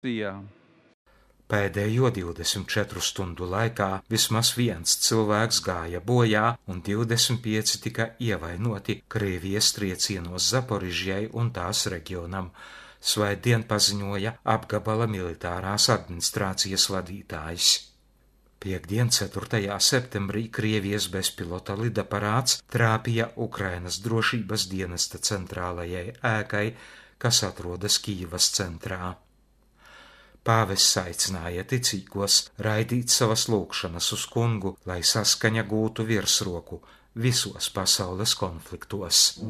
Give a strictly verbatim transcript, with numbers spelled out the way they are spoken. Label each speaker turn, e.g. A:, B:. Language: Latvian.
A: Jā.
B: Pēdējo divdesmit četru stundu laikā vismaz viens cilvēks gāja bojā un divdesmit pieci tika ievainoti Krievijas triecienos Zaporižjai un tās reģionam, svētdien paziņoja apgabala militārās administrācijas vadītājs. Piektdien, ceturtajā septembrī, Krievijas bezpilota lidaparāts trāpīja Ukrainas drošības dienesta centrālajai ēkai, kas atrodas Kijivas centrā. Pāvests aicināja ticīgos raidīt savas lūgšanas uz Kungu, lai saskaņa gūtu virsroku visos pasaules konfliktos.